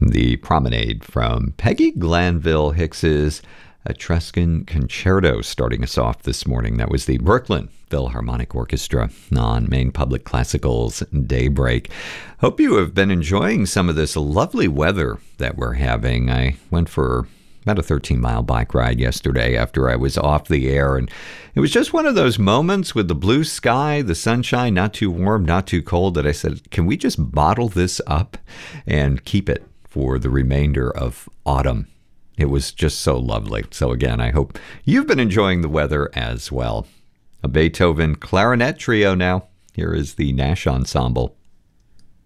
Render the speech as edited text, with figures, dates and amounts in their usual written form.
The Promenade from Peggy Glanville Hicks's Etruscan Concerto starting us off this morning. That was the Brooklyn Philharmonic Orchestra on Maine Public Classical's Daybreak. Hope you have been enjoying some of this lovely weather that we're having. I went for about a 13-mile bike ride yesterday after I was off the air, and it was just one of those moments with the blue sky, the sunshine, not too warm, not too cold, that I said, can we just bottle this up and keep it for the remainder of autumn? It was just so lovely. So again, I hope you've been enjoying the weather as well. A Beethoven clarinet trio now. Here is the Nash Ensemble.